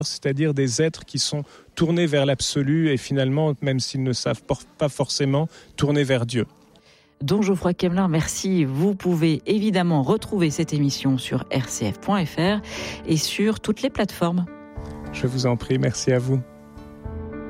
c'est-à-dire des êtres qui sont tournés vers l'absolu et finalement, même s'ils ne savent pas forcément, tournés vers Dieu. Don Geoffroy Kemmler, merci. Vous pouvez évidemment retrouver cette émission sur rcf.fr et sur toutes les plateformes. Je vous en prie, merci à vous.